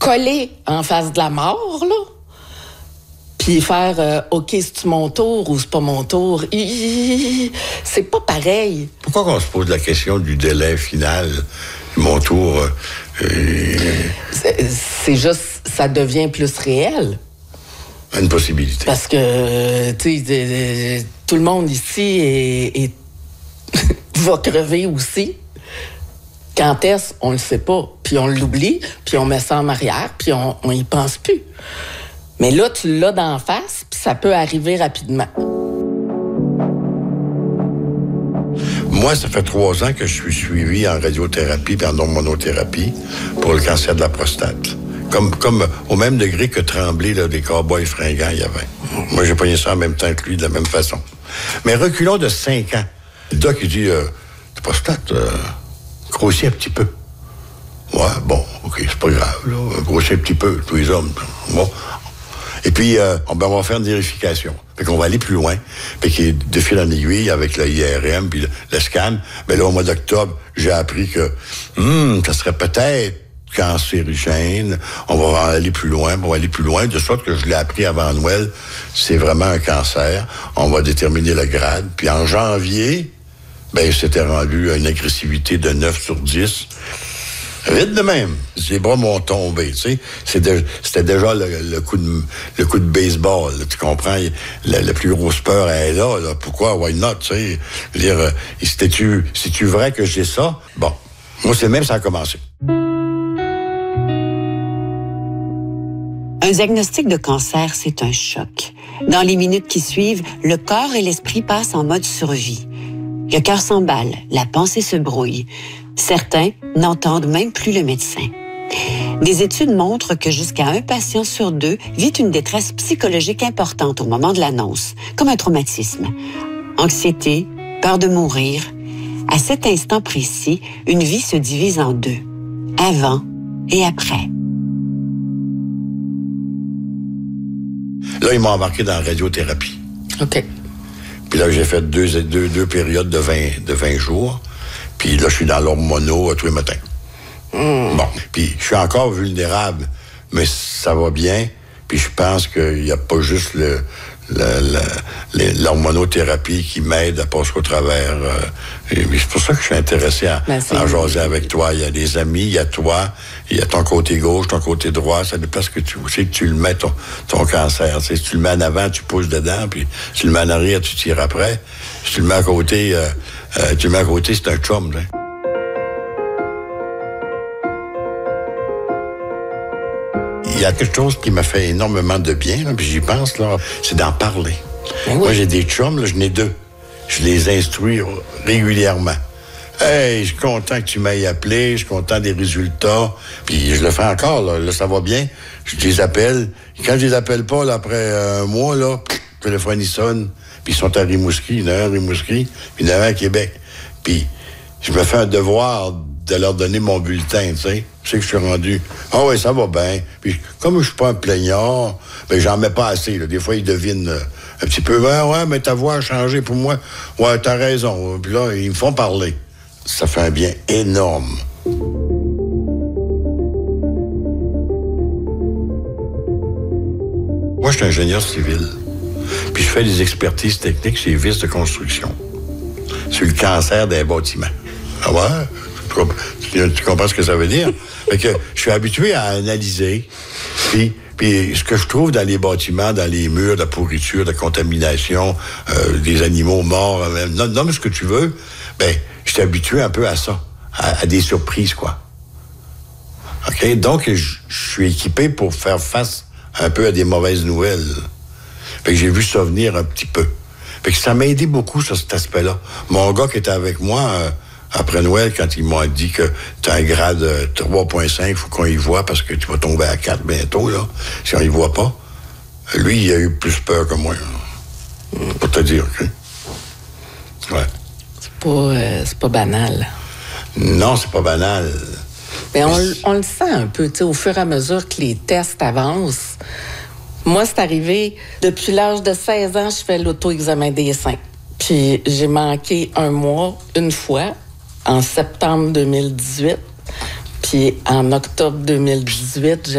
coller en face de la mort, là, puis faire OK, c'est-tu mon tour ou c'est pas mon tour? C'est pas pareil. Pourquoi qu'on se pose la question du délai final, mon tour? C'est juste, ça devient plus réel. Une possibilité. Parce que, tu sais, tout le monde ici va crever aussi. Quand est-ce, on le sait pas. Puis on l'oublie, puis on met ça en arrière, puis on y pense plus. Mais là, tu l'as d'en face, puis ça peut arriver rapidement. Moi, ça fait 3 ans que je suis suivi en radiothérapie et en hormonothérapie pour le cancer de la prostate. Comme au même degré que Tremblay, là, des cow-boys fringants, il y avait. Moi, j'ai pogné ça en même temps que lui, de la même façon. Mais reculons de 5 ans. Le doc, il dit, ta prostate, grossit un petit peu. Ouais, bon, OK, c'est pas grave, là. Grossit un petit peu, tous les hommes. Bon. Et puis, on va faire une vérification. Fait qu'on va aller plus loin. Fait qu'il de fil en aiguille avec le IRM puis le scan. Mais là, au mois d'octobre, j'ai appris que ça serait peut-être cancérigène. On va aller plus loin. On va aller plus loin. De sorte que je l'ai appris avant Noël. C'est vraiment un cancer. On va déterminer le grade. Puis en janvier, c'était rendu à une agressivité de 9 sur 10. Vite de même. Les bras m'ont tombé, tu sais. C'était déjà le coup de baseball, là, tu comprends? La plus grosse peur est là. Pourquoi? Why not, tu sais? Je veux dire, c'est-tu vrai que j'ai ça? Bon. Moi, c'est même ça a commencé. Un diagnostic de cancer, c'est un choc. Dans les minutes qui suivent, le corps et l'esprit passent en mode survie. Le cœur s'emballe, la pensée se brouille. Certains n'entendent même plus le médecin. Des études montrent que jusqu'à 1 patient sur 2 vit une détresse psychologique importante au moment de l'annonce, comme un traumatisme. Anxiété, peur de mourir. À cet instant précis, une vie se divise en 2, avant et après. Là, ils m'ont embarqué dans la radiothérapie. OK. Puis là, j'ai fait deux périodes de 20 jours. Puis là, je suis dans l'hormono tous les matins. Bon, puis je suis encore vulnérable, mais ça va bien. Puis je pense qu'il n'y a pas juste l'hormonothérapie qui m'aide à passer au travers. C'est pour ça que je suis intéressé à jaser avec toi. Il y a des amis, il y a toi, il y a ton côté gauche, ton côté droit. Ça dépend que tu le mets, ton cancer. Si tu le mets en avant, tu pousses dedans, puis si tu le mets en arrière, tu tires après. Si tu le mets à côté, c'est un chum. Là. Il y a quelque chose qui m'a fait énormément de bien, là, puis j'y pense, là, c'est d'en parler. Oui. Moi, j'ai des chums, là, j'en ai 2. Je les instruis régulièrement. Hey, je suis content que tu m'aies appelé, je suis content des résultats. Puis je le fais encore, là, ça va bien. Je les appelle. Quand je les appelle pas, là, après un mois, là, le téléphone, il sonne. Puis ils sont à Rimouski, il y en a un à Rimouski, puis il y en a un à Québec. Puis je me fais un devoir de leur donner mon bulletin, tu sais. Je sais que je suis rendu. Ah oui, ça va bien. Puis comme je suis pas un plaignard, j'en mets pas assez. Là. Des fois, ils devinent un petit peu. Ouais, mais ta voix a changé pour moi. Ouais, t'as raison. Puis là, ils me font parler. Ça fait un bien énorme. Moi, je suis ingénieur civil. Puis je fais des expertises techniques chez Vis de construction. Sur le cancer des bâtiments. Ah ouais? Tu comprends ce que ça veut dire? Fait que je suis habitué à analyser. Puis ce que je trouve dans les bâtiments, dans les murs, de pourriture, de contamination, des animaux morts, nomme ce que tu veux, je suis habitué un peu à ça, à des surprises, quoi. OK? Donc, je suis équipé pour faire face un peu à des mauvaises nouvelles. Fait que j'ai vu ça venir un petit peu. Fait que ça m'a aidé beaucoup sur cet aspect-là. Mon gars qui était avec moi après Noël, quand ils m'ont dit que tu as un grade 3.5, il faut qu'on y voit parce que tu vas tomber à 4 bientôt, là, si on y voit pas. Lui, il a eu plus peur que moi. Pour te dire, OK? Ouais. C'est pas banal. Non, c'est pas banal. Mais on le sent un peu, tu sais, au fur et à mesure que les tests avancent. Moi, c'est arrivé, depuis l'âge de 16 ans, je fais l'auto-examen des seins. Puis j'ai manqué un mois, une fois, en septembre 2018. Puis en octobre 2018, j'ai